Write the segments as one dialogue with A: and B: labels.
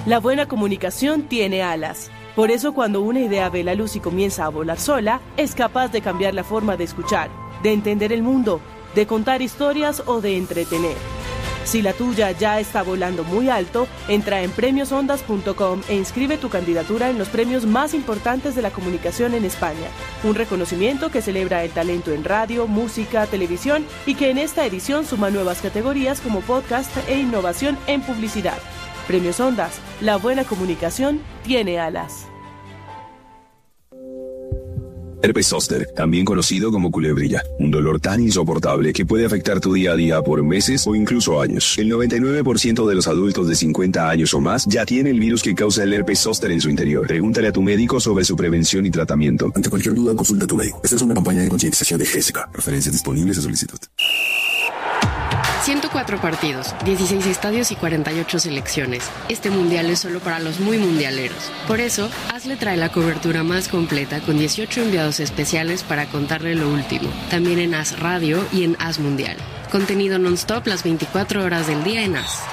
A: La buena comunicación tiene alas. Por eso cuando una idea ve la luz y comienza a volar sola, es capaz de cambiar la forma de escuchar, de entender el mundo, de contar historias o de entretener. Si la tuya ya está volando muy alto, entra en premiosondas.com e inscribe tu candidatura en los premios más importantes de la comunicación en España. Un reconocimiento que celebra el talento en radio, música, televisión y que en esta edición suma nuevas categorías como podcast e innovación en publicidad. Premios Ondas, la buena comunicación tiene alas.
B: Herpes zóster, también conocido como culebrilla, un dolor tan insoportable que puede afectar tu día a día por meses o incluso años. El 99% de los adultos de 50 años o más ya tiene el virus que causa el herpes zóster en su interior. Pregúntale a tu médico sobre su prevención y tratamiento.
C: Ante cualquier duda, consulta a tu médico. Esta es una campaña de concientización de GESICA. Referencias disponibles a solicitud.
D: 104 partidos, 16 estadios y 48 selecciones. Este mundial es solo para los muy mundialeros. Por eso, ASLE trae la cobertura más completa con 18 enviados especiales para contarle lo último. También en AS Radio y en AS Mundial. Contenido non-stop las 24 horas del día en AS.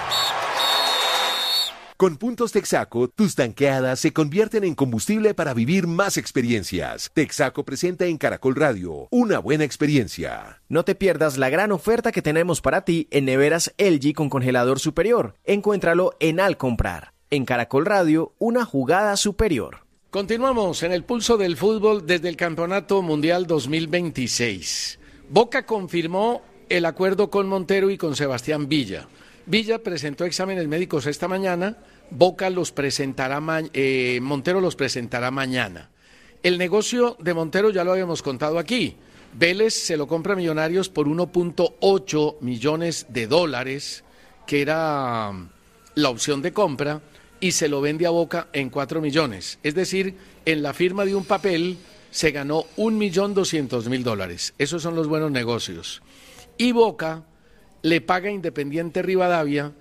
E: Con Puntos Texaco, tus tanqueadas se convierten en combustible para vivir más experiencias. Texaco presenta en Caracol Radio una buena experiencia.
F: No te pierdas la gran oferta que tenemos para ti en neveras LG con congelador superior. Encuéntralo en Al Comprar. En Caracol Radio, una jugada superior.
G: Continuamos en el pulso del fútbol desde el Campeonato Mundial 2026. Boca confirmó el acuerdo con Montero y con Sebastián Villa. Villa presentó exámenes médicos esta mañana, Boca los presentará Montero los presentará mañana. El negocio de Montero ya lo habíamos contado aquí. Vélez se lo compra a Millonarios por 1.8 millones de dólares, que era la opción de compra, y se lo vende a Boca en 4 millones. Es decir, en la firma de un papel se ganó 1.200.000 dólares. Esos son los buenos negocios. Y Boca le paga a Independiente Rivadavia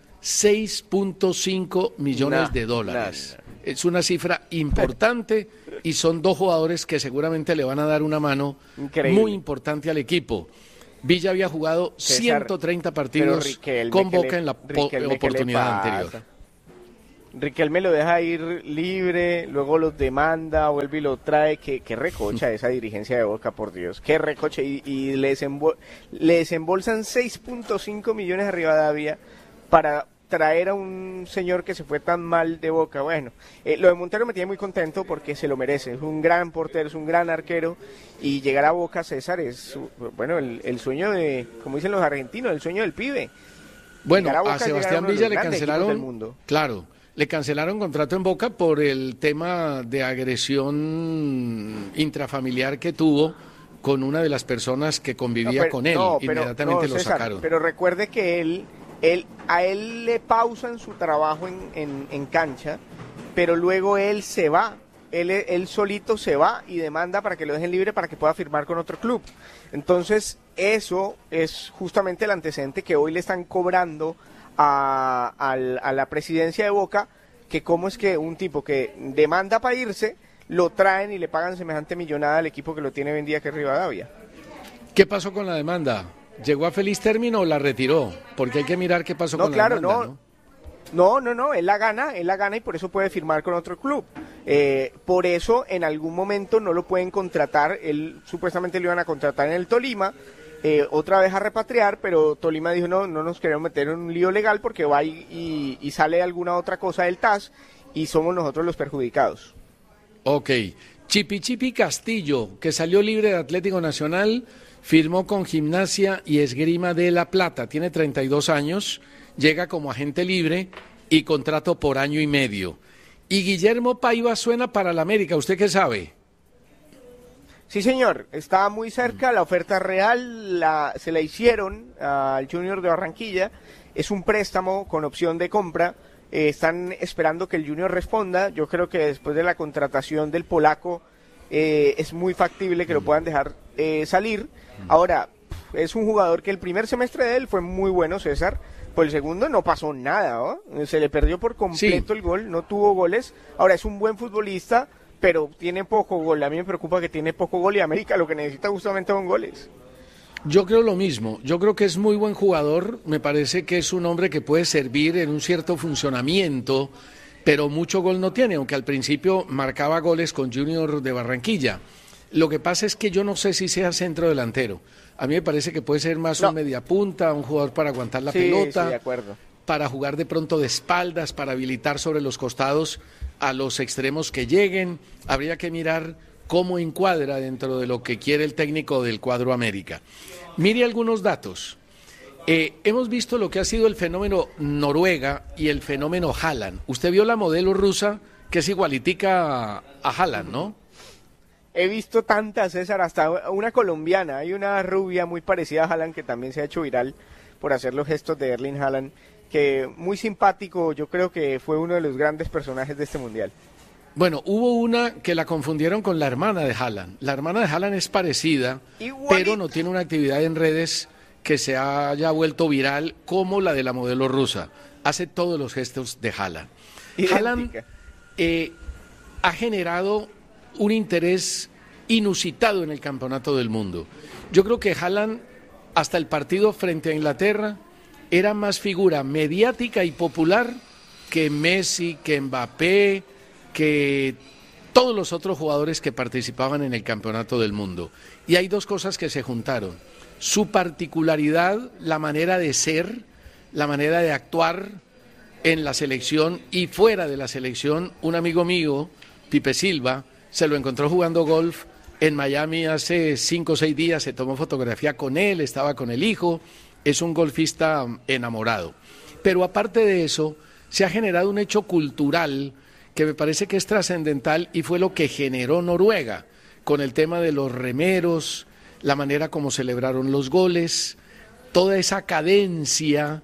G: 6.5 millones de dólares. Es una cifra importante y son dos jugadores que seguramente le van a dar una mano muy importante al equipo. Villa había jugado 130 partidos con Boca en la oportunidad anterior.
H: Riquelme lo deja ir libre, luego los demanda, vuelve y lo trae. Qué recocha esa dirigencia de Boca, por Dios. Qué recocha. Y le desembolsan 6.5 millones a Rivadavia para traer a un señor que se fue tan mal de Boca. Bueno, lo de Montero me tiene muy contento porque se lo merece. Es un gran portero, es un gran arquero. Y llegar a Boca, César, es bueno el sueño de, como dicen los argentinos, el sueño del pibe.
G: Bueno, a Sebastián Villa le cancelaron, claro. Le cancelaron contrato en Boca por el tema de agresión intrafamiliar que tuvo con una de las personas que convivía con él. Inmediatamente lo sacaron.
H: Pero recuerde que a él le pausan su trabajo en cancha, pero luego él se va. Él solito se va y demanda para que lo dejen libre para que pueda firmar con otro club. Entonces, eso es justamente el antecedente que hoy le están cobrando a la presidencia de Boca, que cómo es que un tipo que demanda para irse, lo traen y le pagan semejante millonada al equipo que lo tiene vendida, que es Rivadavia.
G: ¿Qué pasó con la demanda? ¿Llegó a feliz término o la retiró? Porque hay que mirar qué pasó con la demanda,
H: No, él la gana y por eso puede firmar con otro club. Por eso en algún momento no lo pueden contratar, él supuestamente lo iban a contratar en el Tolima, otra vez a repatriar, pero Tolima dijo no nos queremos meter en un lío legal porque va y sale alguna otra cosa del TAS y somos nosotros los perjudicados.
G: Ok, Chipi Castillo, que salió libre de Atlético Nacional, firmó con Gimnasia y Esgrima de La Plata, tiene 32 años, llega como agente libre y contrato por año y medio. Y Guillermo Paiva suena para la América, ¿usted qué sabe?
H: Sí, señor, está muy cerca, la oferta real se la hicieron al Junior de Barranquilla, es un préstamo con opción de compra, están esperando que el Junior responda, yo creo que después de la contratación del polaco es muy factible que lo puedan dejar salir. Ahora, es un jugador que el primer semestre de él fue muy bueno, César, por el segundo no pasó nada, ¿no? Se le perdió por completo el gol, no tuvo goles, ahora es un buen futbolista, pero tiene poco gol. A mí me preocupa que tiene poco gol y América lo que necesita justamente son goles.
G: Yo creo lo mismo, yo creo que es muy buen jugador, me parece que es un hombre que puede servir en un cierto funcionamiento pero mucho gol no tiene, aunque al principio marcaba goles con Junior de Barranquilla. Lo que pasa es que yo no sé si sea centro delantero. A mí me parece que puede ser más un mediapunta, un jugador para aguantar la pelota,
H: sí, de acuerdo,
G: para jugar de pronto de espaldas, para habilitar sobre los costados a los extremos que lleguen. Habría que mirar cómo encuadra dentro de lo que quiere el técnico del cuadro América. Mire algunos datos. Hemos visto lo que ha sido el fenómeno Noruega y el fenómeno Haaland. Usted vio la modelo rusa que es igualitica a Haaland, ¿no?
H: He visto tantas, César, hasta una colombiana. Hay una rubia muy parecida a Haaland que también se ha hecho viral por hacer los gestos de Erling Haaland, que muy simpático, yo creo que fue uno de los grandes personajes de este mundial.
G: Bueno, hubo una que la confundieron con la hermana de Haaland. La hermana de Haaland es parecida, pero no tiene una actividad en redes que se haya vuelto viral como la de la modelo rusa. Hace todos los gestos de Haaland. Haaland ha generado un interés inusitado en el campeonato del mundo. Yo creo que Haaland, hasta el partido frente a Inglaterra, era más figura mediática y popular que Messi, que Mbappé, que todos los otros jugadores que participaban en el campeonato del mundo. Y hay dos cosas que se juntaron: su particularidad, la manera de ser, la manera de actuar en la selección y fuera de la selección. Un amigo mío, Pipe Silva, se lo encontró jugando golf en Miami hace 5 o 6 días, se tomó fotografía con él, estaba con el hijo, es un golfista enamorado. Pero aparte de eso, se ha generado un hecho cultural que me parece que es trascendental y fue lo que generó Noruega, con el tema de los remeros, la manera como celebraron los goles, toda esa cadencia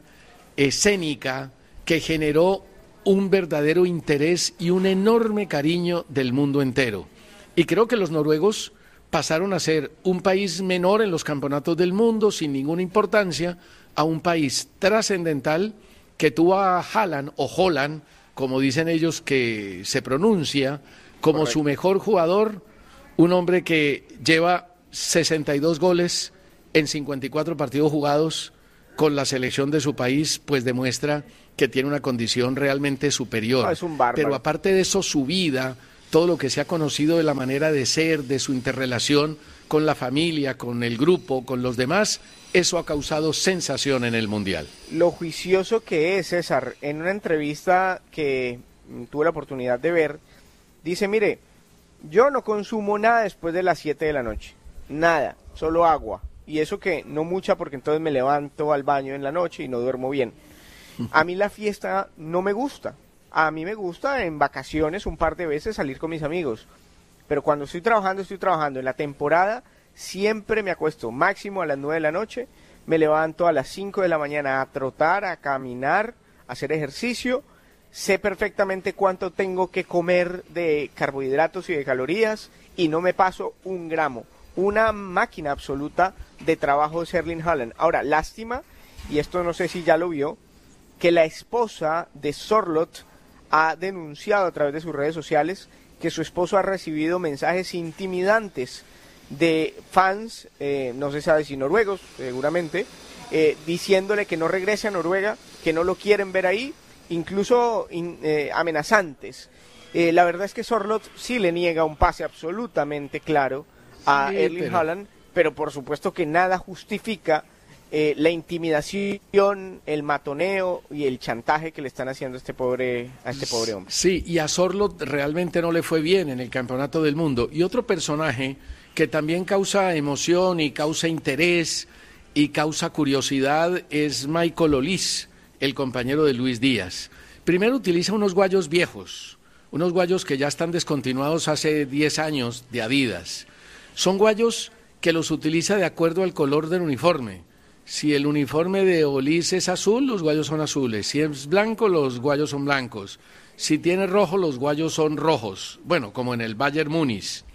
G: escénica que generó un verdadero interés y un enorme cariño del mundo entero. Y creo que los noruegos pasaron a ser un país menor en los campeonatos del mundo, sin ninguna importancia, a un país trascendental que tuvo a Haaland, o Holland, como dicen ellos que se pronuncia, como Correcto. Su mejor jugador, un hombre que lleva 62 goles en 54 partidos jugados con la selección de su país, pues demuestra que tiene una condición realmente superior.
H: Es un bárbaro.
G: Pero aparte de eso, su vida, todo lo que se ha conocido de la manera de ser, de su interrelación con la familia, con el grupo, con los demás, eso ha causado sensación en el Mundial.
H: Lo juicioso que es, César, en una entrevista que tuve la oportunidad de ver, dice, mire, yo no consumo nada después de las 7 de la noche, nada, solo agua, y eso que no mucha porque entonces me levanto al baño en la noche y no duermo bien. A mí la fiesta no me gusta, a mí me gusta en vacaciones un par de veces salir con mis amigos, pero cuando estoy trabajando, en la temporada siempre me acuesto máximo a las 9 de la noche, me levanto a las 5 de la mañana a trotar, a caminar, a hacer ejercicio, sé perfectamente cuánto tengo que comer de carbohidratos y de calorías y no me paso un gramo, una máquina absoluta de trabajo de Erling Haaland. Ahora, lástima, y esto no sé si ya lo vio, que la esposa de Sorloth ha denunciado a través de sus redes sociales que su esposo ha recibido mensajes intimidantes de fans, no se sabe si noruegos, seguramente, diciéndole que no regrese a Noruega, que no lo quieren ver ahí, incluso amenazantes. La verdad es que Sorloth sí le niega un pase absolutamente claro a Erling Haaland, pero por supuesto que nada justifica la intimidación, el matoneo y el chantaje que le están haciendo a este pobre hombre.
G: Sí, y a Sorloth realmente no le fue bien en el Campeonato del Mundo. Y otro personaje que también causa emoción y causa interés y causa curiosidad es Michael Olise, el compañero de Luis Díaz. Primero utiliza unos guayos viejos, unos guayos que ya están descontinuados hace 10 años de Adidas. Son guayos que los utiliza de acuerdo al color del uniforme. Si el uniforme de Olise es azul, los guayos son azules. Si es blanco, los guayos son blancos. Si tiene rojo, los guayos son rojos. Bueno, como en el Bayern Múnich.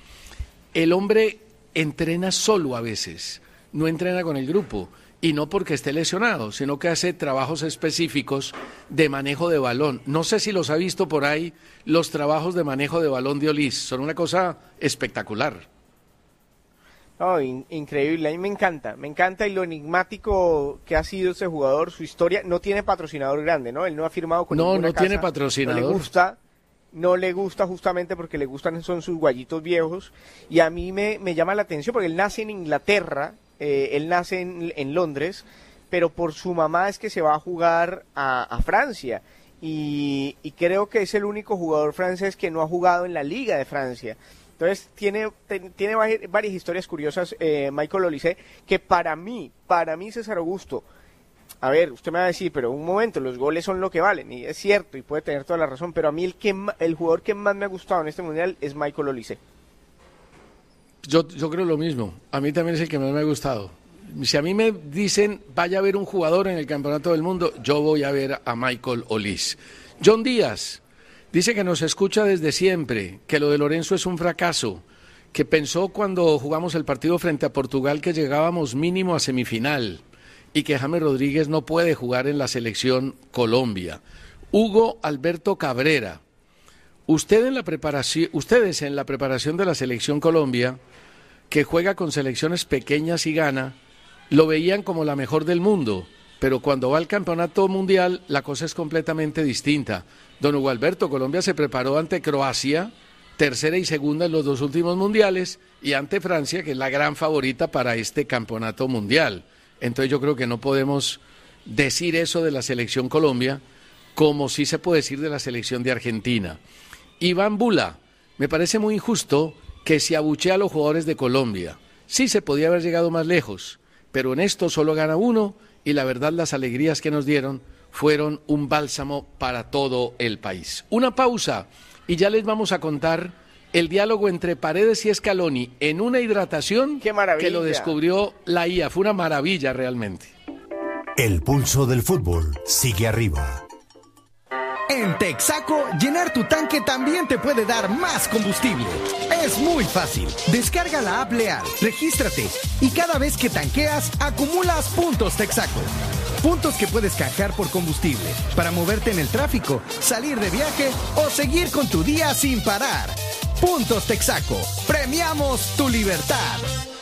G: El hombre entrena solo a veces, no entrena con el grupo. Y no porque esté lesionado, sino que hace trabajos específicos de manejo de balón. No sé si los ha visto por ahí, los trabajos de manejo de balón de Olise. Son una cosa espectacular.
H: Oh, increíble, a mí me encanta y lo enigmático que ha sido este jugador, su historia. No tiene patrocinador grande, ¿no? Él no ha firmado con ninguna casa.
G: Tiene patrocinador.
H: No le gusta justamente porque le gustan son sus guayitos viejos, y a mí me llama la atención porque él nace en Inglaterra, él nace en Londres, pero por su mamá es que se va a jugar a Francia, y creo que es el único jugador francés que no ha jugado en la Liga de Francia. Entonces tiene varias historias curiosas, Michael Olise, que para mí César Augusto, a ver, usted me va a decir, pero un momento, los goles son lo que valen, y es cierto, y puede tener toda la razón, pero a mí el jugador que más me ha gustado en este mundial es Michael Olise.
G: Yo creo lo mismo, a mí también es el que más me ha gustado. Si a mí me dicen, vaya a ver un jugador en el Campeonato del Mundo, yo voy a ver a Michael Olise. John Díaz dice que nos escucha desde siempre, que lo de Lorenzo es un fracaso, que pensó cuando jugamos el partido frente a Portugal que llegábamos mínimo a semifinal y que James Rodríguez no puede jugar en la selección Colombia. Hugo Alberto Cabrera, ustedes en la preparación de la selección Colombia, que juega con selecciones pequeñas y gana, lo veían como la mejor del mundo, pero cuando va al campeonato mundial la cosa es completamente distinta. Don Hugo Alberto, Colombia se preparó ante Croacia, tercera y segunda en los dos últimos mundiales, y ante Francia, que es la gran favorita para este campeonato mundial. Entonces yo creo que no podemos decir eso de la selección Colombia como sí se puede decir de la selección de Argentina. Iván Bula, me parece muy injusto que se abuchee a los jugadores de Colombia. Sí se podía haber llegado más lejos, pero en esto solo gana uno, y la verdad las alegrías que nos dieron fueron un bálsamo para todo el país. Una pausa y ya les vamos a contar el diálogo entre Paredes y Scaloni en una hidratación que lo descubrió la IA. Fue una maravilla realmente.
I: El pulso del fútbol sigue arriba.
J: En Texaco, llenar tu tanque también te puede dar más combustible. Es muy fácil. Descarga la app Leal, regístrate y cada vez que tanqueas, acumulas puntos Texaco. Puntos que puedes canjear por combustible para moverte en el tráfico, salir de viaje o seguir con tu día sin parar. Puntos Texaco. Premiamos tu libertad.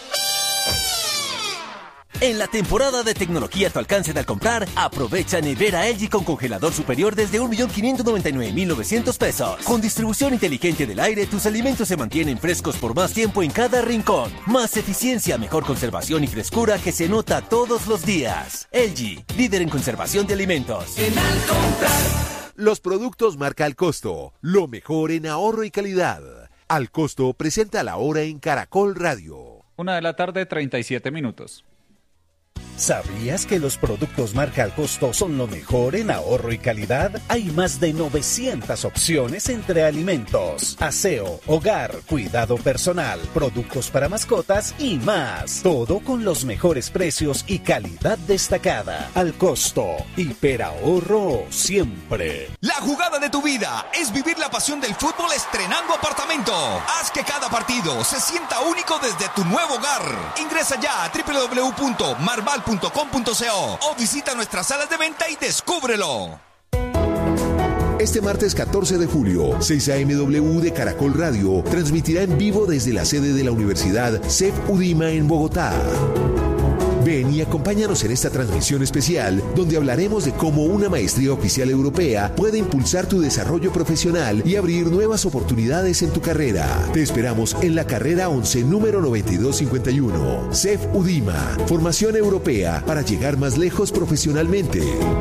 K: En la temporada de tecnología a tu alcance al comprar, aprovecha nevera LG con congelador superior desde 1.599.900 pesos. Con distribución inteligente del aire, tus alimentos se mantienen frescos por más tiempo en cada rincón. Más eficiencia, mejor conservación y frescura que se nota todos los días. LG, líder en conservación de alimentos.
E: En Al Comprar. Los productos marca Al Costo, lo mejor en ahorro y calidad. Al Costo presenta la hora en Caracol Radio.
L: 1:37 p.m.
I: ¿Sabías que los productos marca Al Costo son lo mejor en ahorro y calidad? Hay más de 900 opciones entre alimentos, aseo, hogar, cuidado personal, productos para mascotas y más. Todo con los mejores precios y calidad destacada. Al Costo, hiperahorro siempre.
M: La jugada de tu vida es vivir la pasión del fútbol estrenando apartamento. Haz que cada partido se sienta único desde tu nuevo hogar. Ingresa ya a www.marval.com.co o visita nuestras salas de venta y descúbrelo.
E: Este martes 14 de julio, 6 a.m.W. de Caracol Radio transmitirá en vivo desde la sede de la Universidad CEF UDIMA en Bogotá. Ven y acompáñanos en esta transmisión especial donde hablaremos de cómo una maestría oficial europea puede impulsar tu desarrollo profesional y abrir nuevas oportunidades en tu carrera. Te esperamos en la carrera 11 número 9251. CEF UDIMA, formación europea para llegar más lejos profesionalmente.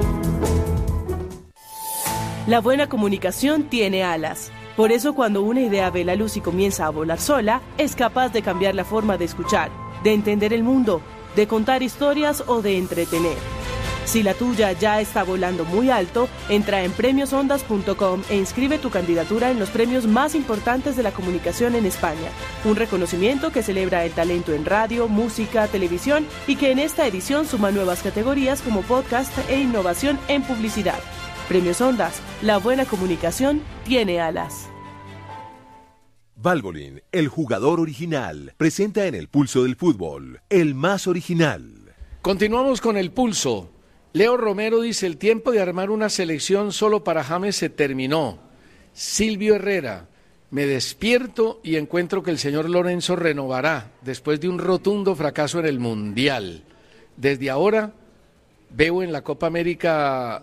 A: La buena comunicación tiene alas. Por eso cuando una idea ve la luz y comienza a volar sola, es capaz de cambiar la forma de escuchar, de entender el mundo, de contar historias o de entretener. Si la tuya ya está volando muy alto, entra en premiosondas.com e inscribe tu candidatura en los premios más importantes de la comunicación en España. Un reconocimiento que celebra el talento en radio, música, televisión y que en esta edición suma nuevas categorías como podcast e innovación en publicidad. Premios Ondas, la buena comunicación tiene alas.
E: Valvoline, el jugador original, presenta en el pulso del fútbol, el más original.
G: Continuamos con el pulso. Leo Romero dice, el tiempo de armar una selección solo para James se terminó. Silvio Herrera, me despierto y encuentro que el señor Lorenzo renovará después de un rotundo fracaso en el Mundial. Desde ahora veo en la Copa América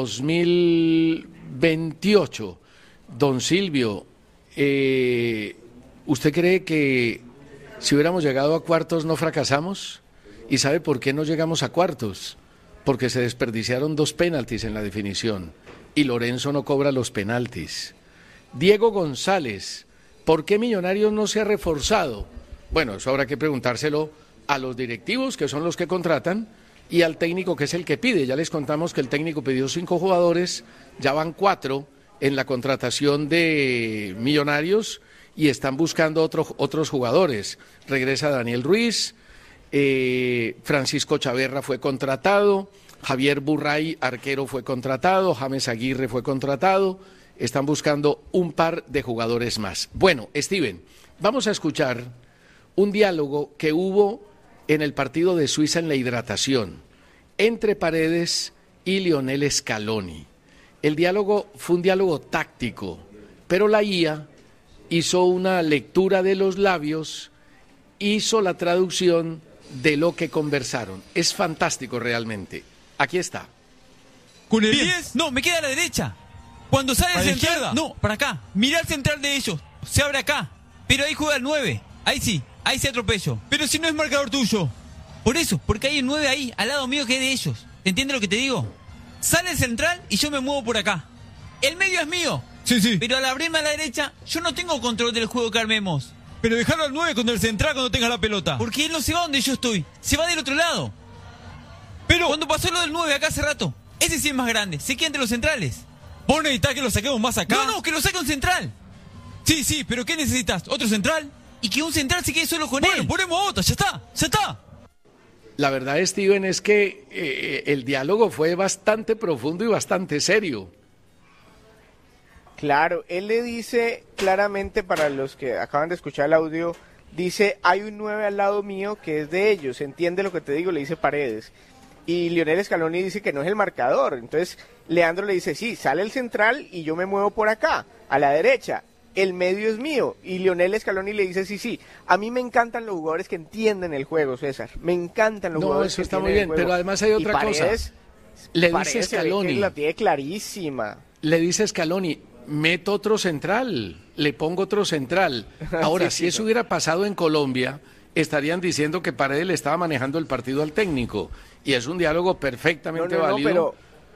G: 2028, don Silvio, ¿usted cree que si hubiéramos llegado a cuartos no fracasamos? ¿Y sabe por qué no llegamos a cuartos? Porque se desperdiciaron 2 penaltis en la definición y Lorenzo no cobra los penaltis. Diego González, ¿por qué Millonarios no se ha reforzado? Bueno, eso habrá que preguntárselo a los directivos, que son los que contratan, y al técnico, que es el que pide. Ya les contamos que el técnico pidió 5 jugadores, ya van 4 en la contratación de Millonarios y están buscando otros jugadores. Regresa Daniel Ruiz, Francisco Chaverra fue contratado, Javier Burray, arquero, fue contratado, James Aguirre fue contratado. Están buscando un par de jugadores más. Bueno, Steven, vamos a escuchar un diálogo que hubo en el partido de Suiza en la hidratación entre Paredes y Lionel Scaloni. El diálogo fue un diálogo táctico, pero la IA hizo una lectura de los labios, hizo la traducción de lo que conversaron. Es fantástico realmente. Aquí está.
N: ¿Con el 10? No, me queda a la derecha. Cuando sale el central, izquierda. No, para acá. Mirá el central de ellos. Se abre acá. Pero ahí juega el 9. Ahí sí atropello. Pero si no es marcador tuyo. Por eso, porque hay el 9 ahí, al lado mío, que es de ellos. ¿Te entiendes lo que te digo? Sale el central y yo me muevo por acá. El medio es mío. Sí. Pero al abrirme a la derecha, yo no tengo control del juego que armemos. Pero dejarlo al 9 con el central cuando tenga la pelota. Porque él no se va donde yo estoy. Se va del otro lado. Pero cuando pasó lo del 9 acá hace rato, ese sí es más grande. Se queda entre los centrales. ¿Vos necesitas que lo saquemos más acá? No, que lo saque un central. Sí, pero ¿qué necesitas? ¿Otro central? Y que un central se quede solo con él. Bueno, ponemos otro, ya está.
G: La verdad, Steven, es que el diálogo fue bastante profundo y bastante serio.
H: Claro, él le dice claramente, para los que acaban de escuchar el audio, dice, hay un 9 al lado mío que es de ellos, ¿entiende lo que te digo? Le dice Paredes. Y Lionel Scaloni dice que no es el marcador. Entonces Leandro le dice, sí, sale el central y yo me muevo por acá, a la derecha. El medio es mío. Y Lionel Scaloni le dice, sí, a mí me encantan los jugadores que entienden el juego, César. Me encantan los jugadores que entienden el juego. No, eso está muy bien,
G: pero además hay otra cosa. Le dice Scaloni,
H: la tiene clarísima.
G: Le dice Scaloni, meto otro central, le pongo otro central. Ahora, si eso hubiera pasado en Colombia, estarían diciendo que Paredes le estaba manejando el partido al técnico. Y es un diálogo perfectamente válido.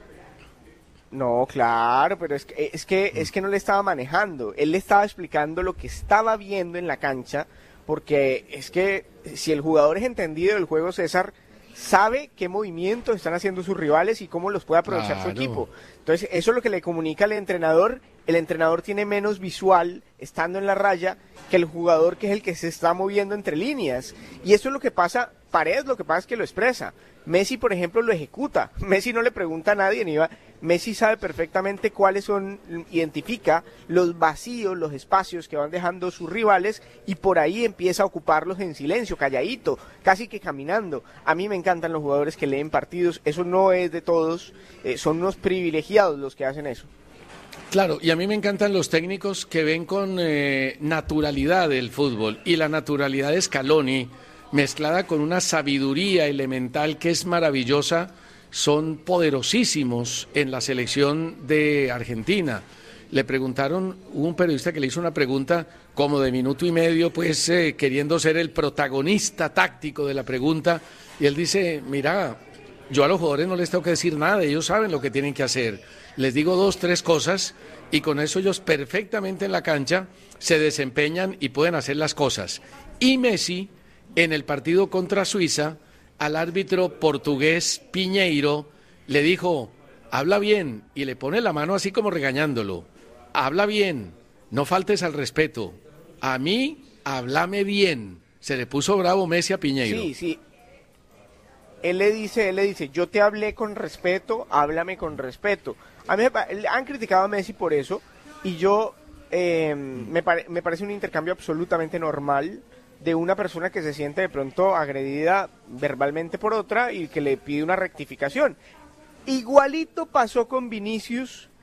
H: No, claro, pero es que no le estaba manejando. Él le estaba explicando lo que estaba viendo en la cancha, porque es que si el jugador es entendido del juego, César, sabe qué movimientos están haciendo sus rivales y cómo los puede aprovechar su equipo. Entonces, eso es lo que le comunica al entrenador. El entrenador tiene menos visual estando en la raya que el jugador, que es el que se está moviendo entre líneas. Y eso es lo que pasa. Paredes lo que pasa es que lo expresa. Messi, por ejemplo, lo ejecuta. Messi no le pregunta a nadie, Messi sabe perfectamente cuáles son, identifica los vacíos, los espacios que van dejando sus rivales y por ahí empieza a ocuparlos en silencio, calladito, casi que caminando. A mí me encantan los jugadores que leen partidos, eso no es de todos, son unos privilegiados los que hacen eso.
G: Claro, y a mí me encantan los técnicos que ven con naturalidad el fútbol, y la naturalidad de Scaloni, mezclada con una sabiduría elemental que es maravillosa, son poderosísimos en la selección de Argentina. Le preguntaron, hubo un periodista que le hizo una pregunta como de minuto y medio, pues queriendo ser el protagonista táctico de la pregunta, y él dice, mira, yo a los jugadores no les tengo que decir nada, ellos saben lo que tienen que hacer. Les digo 2, 3 cosas y con eso ellos perfectamente en la cancha se desempeñan y pueden hacer las cosas. Y Messi, en el partido contra Suiza, al árbitro portugués Piñeiro le dijo, habla bien, y le pone la mano así como regañándolo. Habla bien, no faltes al respeto. A mí, háblame bien. Se le puso bravo Messi a Piñeiro.
H: Sí. Él le dice, yo te hablé con respeto, háblame con respeto. A mí han criticado a Messi por eso, y yo me parece un intercambio absolutamente normal de una persona que se siente de pronto agredida verbalmente por otra y que le pide una rectificación. Igualito pasó con Vinicius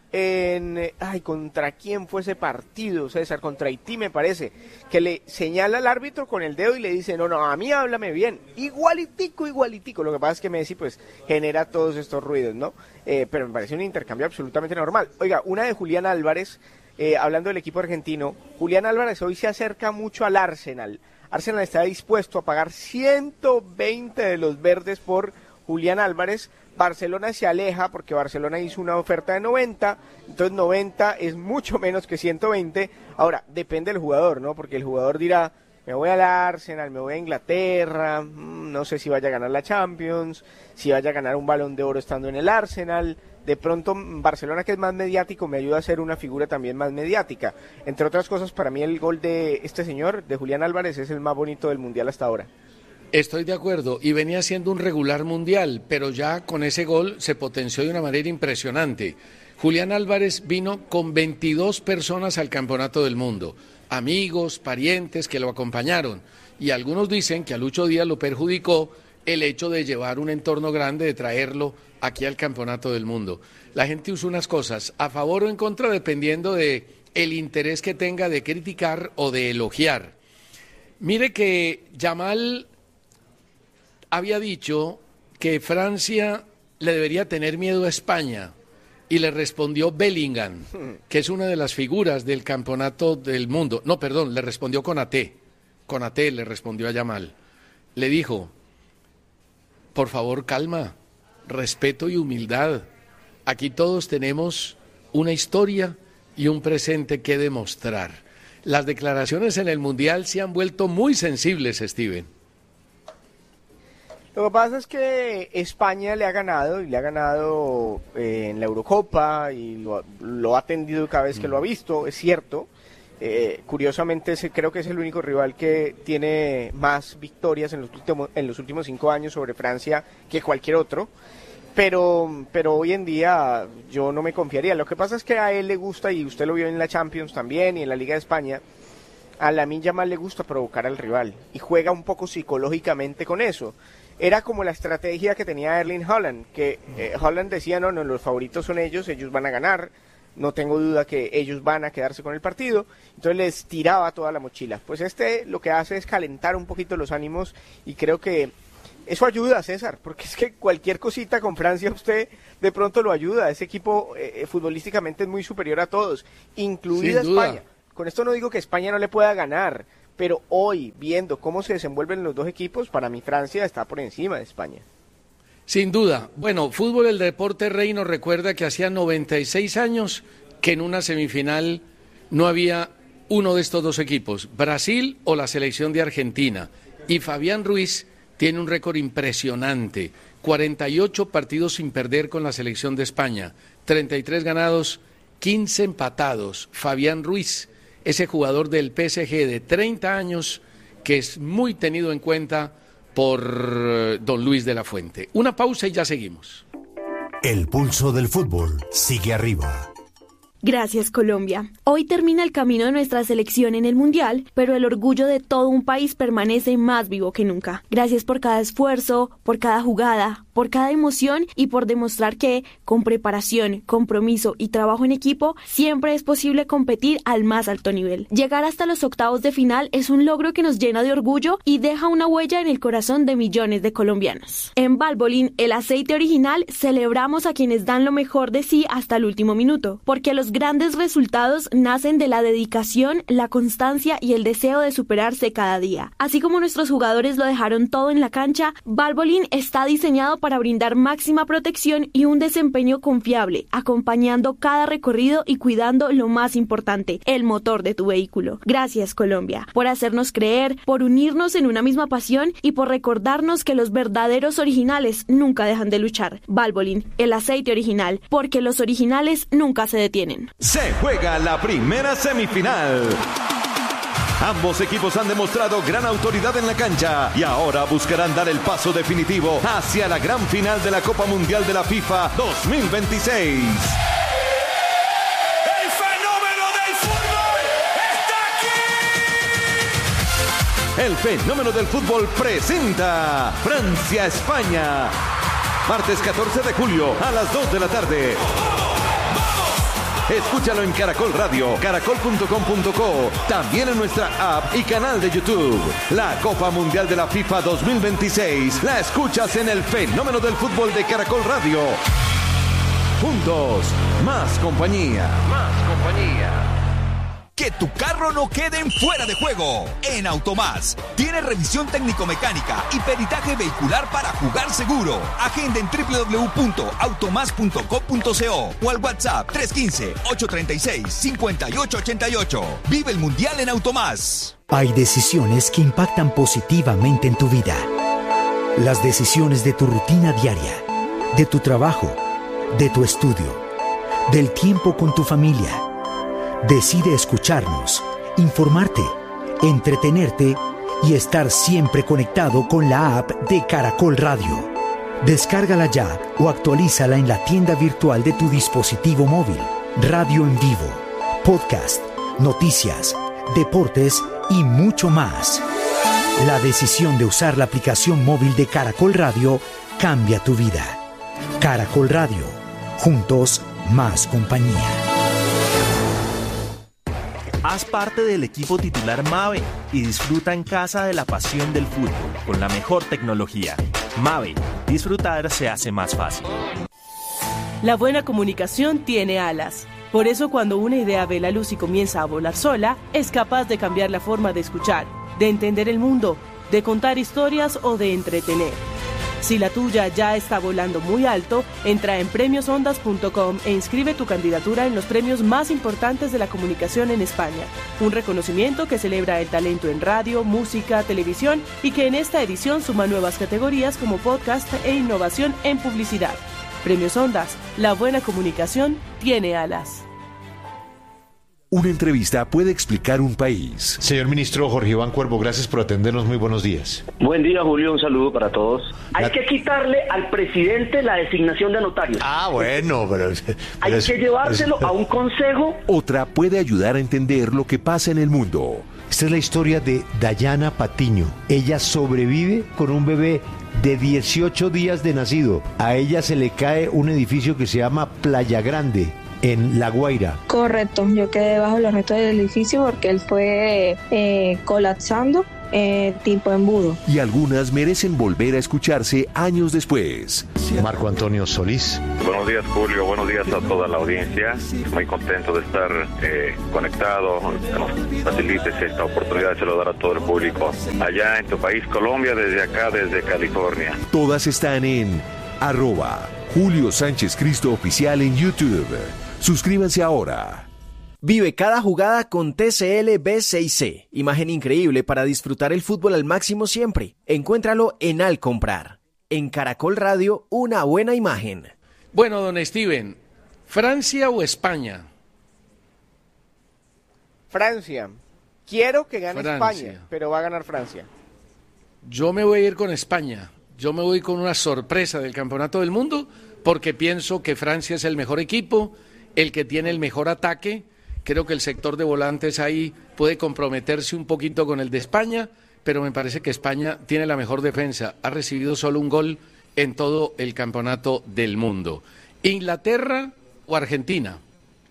H: ¿contra quién fue ese partido, César? Contra Haití, me parece, que le señala al árbitro con el dedo y le dice, no, a mí háblame bien, igualitico, lo que pasa es que Messi pues genera todos estos ruidos, ¿no? Pero me parece un intercambio absolutamente normal. Oiga, una de Julián Álvarez, hablando del equipo argentino, Julián Álvarez hoy se acerca mucho al Arsenal está dispuesto a pagar 120 de los verdes por Julián Álvarez. Barcelona se aleja porque Barcelona hizo una oferta de 90, entonces 90 es mucho menos que 120. Ahora, depende del jugador, ¿no? Porque el jugador dirá, me voy al Arsenal, me voy a Inglaterra, no sé si vaya a ganar la Champions, si vaya a ganar un Balón de Oro estando en el Arsenal. De pronto Barcelona, que es más mediático, me ayuda a ser una figura también más mediática. Entre otras cosas, para mí el gol de este señor, de Julián Álvarez, es el más bonito del Mundial hasta ahora.
G: Estoy de acuerdo, y venía siendo un regular mundial, pero ya con ese gol se potenció de una manera impresionante. Julián Álvarez vino con 22 personas al Campeonato del Mundo, amigos, parientes que lo acompañaron, y algunos dicen que a Lucho Díaz lo perjudicó el hecho de llevar un entorno grande, de traerlo aquí al Campeonato del Mundo. La gente usa unas cosas a favor o en contra dependiendo de el interés que tenga de criticar o de elogiar. Mire que Yamal había dicho que Francia le debería tener miedo a España y le respondió Bellingham, que es una de las figuras del Campeonato del Mundo. No, perdón, le respondió Konaté le respondió a Yamal. Le dijo, por favor, calma, respeto y humildad. Aquí todos tenemos una historia y un presente que demostrar. Las declaraciones en el Mundial se han vuelto muy sensibles, Steven.
H: Lo que pasa es que España le ha ganado en la Eurocopa y lo ha atendido cada vez que lo ha visto, es cierto. Curiosamente creo que es el único rival que tiene más victorias en los últimos 5 años sobre Francia que cualquier otro, pero hoy en día yo no me confiaría. Lo que pasa es que a él le gusta, y usted lo vio en la Champions también y en la Liga de España, a Lamine Yamal le gusta provocar al rival y juega un poco psicológicamente con eso. Era como la estrategia que tenía Erling Haaland, que Haaland decía, no, los favoritos son ellos van a ganar, no tengo duda que ellos van a quedarse con el partido, entonces les tiraba toda la mochila. Pues lo que hace es calentar un poquito los ánimos, y creo que eso ayuda, César, porque es que cualquier cosita con Francia usted de pronto lo ayuda. Ese equipo futbolísticamente es muy superior a todos, incluida España. Con esto no digo que España no le pueda ganar, pero hoy, viendo cómo se desenvuelven los dos equipos, para mí Francia está por encima de España.
G: Sin duda. Bueno, Fútbol, el deporte rey, nos recuerda que hacía 96 años que en una semifinal no había uno de estos dos equipos, Brasil o la selección de Argentina. Y Fabián Ruiz tiene un récord impresionante, 48 partidos sin perder con la selección de España, 33 ganados, 15 empatados. Fabián Ruiz, ese jugador del PSG de 30 años que es muy tenido en cuenta por don Luis de la Fuente. Una pausa y ya seguimos.
O: El pulso del fútbol sigue arriba.
P: Gracias, Colombia. Hoy termina el camino de nuestra selección en el Mundial, pero el orgullo de todo un país permanece más vivo que nunca. Gracias por cada esfuerzo, por cada jugada, por cada emoción y por demostrar que, con preparación, compromiso y trabajo en equipo, siempre es posible competir al más alto nivel. Llegar hasta los octavos de final es un logro que nos llena de orgullo y deja una huella en el corazón de millones de colombianos. En Valvoline, el aceite original, celebramos a quienes dan lo mejor de sí hasta el último minuto, porque los grandes resultados nacen de la dedicación, la constancia y el deseo de superarse cada día. Así como nuestros jugadores lo dejaron todo en la cancha, Valvoline está diseñado para brindar máxima protección y un desempeño confiable, acompañando cada recorrido y cuidando lo más importante, el motor de tu vehículo. Gracias, Colombia, por hacernos creer, por unirnos en una misma pasión y por recordarnos que los verdaderos originales nunca dejan de luchar. Valvoline, el aceite original, porque los originales nunca se detienen.
Q: Se juega la primera semifinal. Ambos equipos han demostrado gran autoridad en la cancha y ahora buscarán dar el paso definitivo hacia la gran final de la Copa Mundial de la FIFA 2026.
R: ¡El fenómeno del fútbol está aquí!
Q: El fenómeno del fútbol presenta Francia-España. Martes 14 de julio a las 2 de la tarde. Escúchalo en Caracol Radio, caracol.com.co, también en nuestra app y canal de YouTube. La Copa Mundial de la FIFA 2026 la escuchas en el fenómeno del fútbol de Caracol Radio. Juntos, más compañía. Más compañía.
M: Que tu carro no quede en fuera de juego. En Automás tiene revisión técnico-mecánica y peritaje vehicular para jugar seguro. Agenda en www.automas.com.co o al WhatsApp 315-836-5888. Vive el Mundial en Automás.
S: Hay decisiones que impactan positivamente en tu vida. Las decisiones de tu rutina diaria, de tu trabajo, de tu estudio, del tiempo con tu familia. Decide escucharnos, informarte, entretenerte y estar siempre conectado con la app de Caracol Radio. Descárgala ya o actualízala en la tienda virtual de tu dispositivo móvil. Radio en vivo, podcast, noticias, deportes y mucho más. La decisión de usar la aplicación móvil de Caracol Radio cambia tu vida. Caracol Radio. Juntos, más compañía.
T: Haz parte del equipo titular Mave y disfruta en casa de la pasión del fútbol con la mejor tecnología. Mave, disfrutar se hace más fácil.
A: La buena comunicación tiene alas. Por eso cuando una idea ve la luz y comienza a volar sola, es capaz de cambiar la forma de escuchar, de entender el mundo, de contar historias o de entretener. Si la tuya ya está volando muy alto, entra en premiosondas.com e inscribe tu candidatura en los premios más importantes de la comunicación en España. Un reconocimiento que celebra el talento en radio, música, televisión y que en esta edición suma nuevas categorías como podcast e innovación en publicidad. Premios Ondas, la buena comunicación tiene alas.
E: Una entrevista puede explicar un país.
U: Señor ministro Jorge Iván Cuervo, gracias por atendernos. Muy buenos días.
V: Buen día, Julio. Un saludo para todos. Hay que quitarle al presidente la designación de notarios.
U: Bueno, pero
V: hay que llevárselo a un consejo.
E: Otra puede ayudar a entender lo que pasa en el mundo.
U: Esta es la historia de Dayana Patiño. Ella sobrevive con un bebé de 18 días de nacido. A ella se le cae un edificio que se llama Playa Grande, en La Guaira.
W: Correcto, yo quedé debajo los restos del edificio porque él fue colapsando tipo embudo.
E: Y algunas merecen volver a escucharse años después.
U: Marco Antonio Solís.
X: Buenos días, Julio, buenos días a toda la audiencia. Muy contento de estar conectado, que nos facilites esta oportunidad de saludar a todo el público allá en tu país, Colombia, desde acá, desde California.
E: Todas están en @Julio Sánchez Cristo Oficial en YouTube. Suscríbanse ahora.
F: Vive cada jugada con TCL B6C. Imagen increíble para disfrutar el fútbol al máximo siempre. Encuéntralo en Al Comprar. En Caracol Radio, una buena imagen.
G: Bueno, don Steven, ¿Francia o España?
H: Francia. Quiero que gane
G: Francia.
H: España, pero va a ganar Francia.
G: Yo me voy a ir con España. Yo me voy con una sorpresa del Campeonato del Mundo porque pienso que Francia es el mejor equipo, el que tiene el mejor ataque. Creo que el sector de volantes ahí puede comprometerse un poquito con el de España, pero me parece que España tiene la mejor defensa. Ha recibido solo un gol en todo el Campeonato del Mundo. ¿Inglaterra o Argentina?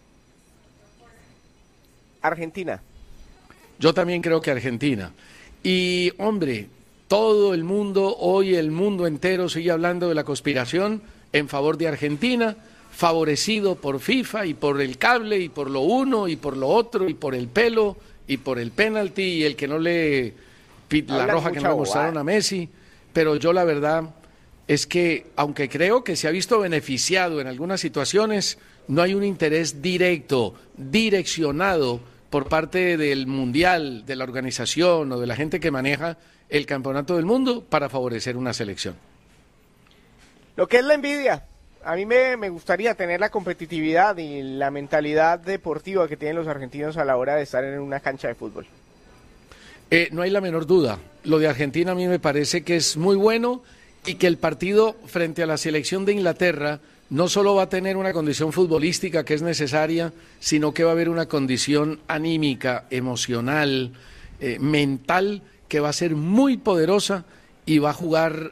H: Argentina.
G: Yo también creo que Argentina. Y, hombre, todo el mundo, hoy el mundo entero sigue hablando de la conspiración en favor de Argentina, favorecido por FIFA y por el cable y por lo uno y por lo otro y por el pelo y por el penalti y el que no le la roja que no le mostraron a Messi. Pero yo la verdad es que, aunque creo que se ha visto beneficiado en algunas situaciones, no hay un interés directo, direccionado por parte del Mundial, de la organización o de la gente que maneja el Campeonato del Mundo para favorecer una selección.
H: Lo que es la envidia. A mí me gustaría tener la competitividad y la mentalidad deportiva que tienen los argentinos a la hora de estar en una cancha de fútbol.
G: No hay la menor duda. Lo de Argentina a mí me parece que es muy bueno y que el partido frente a la selección de Inglaterra no solo va a tener una condición futbolística que es necesaria, sino que va a haber una condición anímica, emocional, mental, que va a ser muy poderosa y va a jugar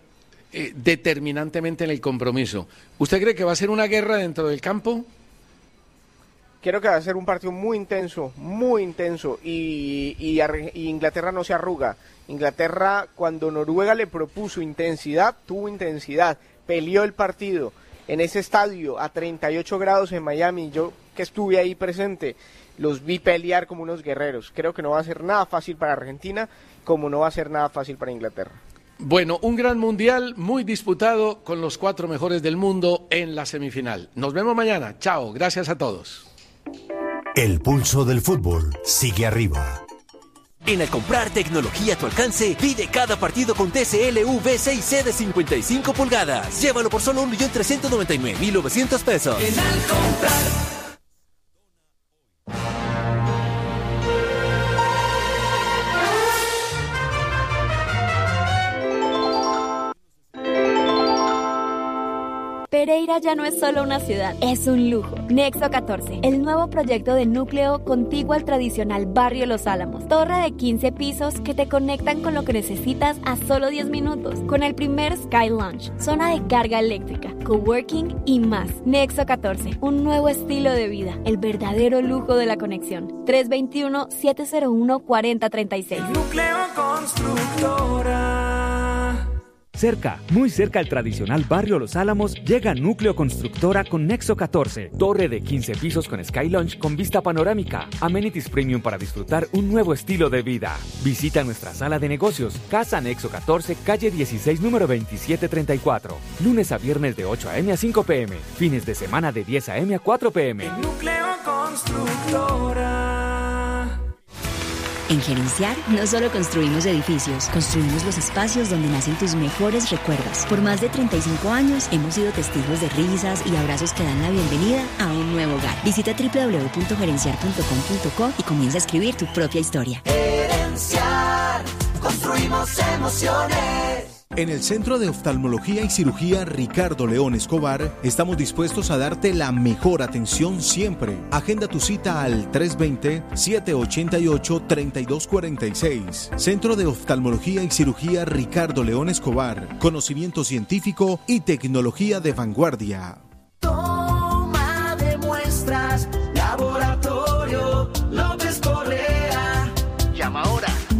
G: determinantemente en el compromiso. ¿Usted cree que va a ser una guerra dentro del campo?
H: Creo que va a ser un partido muy intenso, y Inglaterra no se arruga. Inglaterra, cuando Noruega le propuso intensidad, tuvo intensidad, peleó el partido en ese estadio a 38 grados en Miami. Yo que estuve ahí presente, los vi pelear como unos guerreros. Creo que no va a ser nada fácil para Argentina, como no va a ser nada fácil para Inglaterra.
G: Bueno, un gran mundial muy disputado con los 4 mejores del mundo en la semifinal. Nos vemos mañana. Chao, gracias a todos.
O: El pulso del fútbol sigue arriba.
K: En Al Comprar tecnología a tu alcance, pide cada partido con TCL V6C de 55 pulgadas. Llévalo por solo 1.399.900 pesos.
R: En Al Comprar.
P: Pereira ya no es solo una ciudad, es un lujo. Nexo 14, el nuevo proyecto de núcleo contiguo al tradicional barrio Los Álamos. Torre de 15 pisos que te conectan con lo que necesitas a solo 10 minutos. Con el primer Sky Lounge, zona de carga eléctrica, coworking y más. Nexo 14, un nuevo estilo de vida, el verdadero lujo de la conexión. 321-701-4036.
R: Núcleo Constructora.
B: Cerca, muy cerca al tradicional barrio Los Álamos, llega Núcleo Constructora con Nexo 14. Torre de 15 pisos con Sky Lounge con vista panorámica. Amenities premium para disfrutar un nuevo estilo de vida. Visita nuestra sala de negocios, Casa Nexo 14, calle 16, número 2734. Lunes a viernes de 8 a.m. a 5 p.m. Fines de semana de 10 a.m. a 4 p.m.
R: Núcleo Constructora.
C: En Gerenciar no solo construimos edificios, construimos los espacios donde nacen tus mejores recuerdos. Por más de 35 años hemos sido testigos de risas y abrazos que dan la bienvenida a un nuevo hogar. Visita www.gerenciar.com.co y comienza a escribir tu propia historia.
R: Gerenciar, construimos emociones.
D: En el Centro de Oftalmología y Cirugía Ricardo León Escobar estamos dispuestos a darte la mejor atención siempre. Agenda tu cita al 320-788-3246. Centro de Oftalmología y Cirugía Ricardo León Escobar. Conocimiento científico y tecnología de vanguardia.
R: Toma de muestras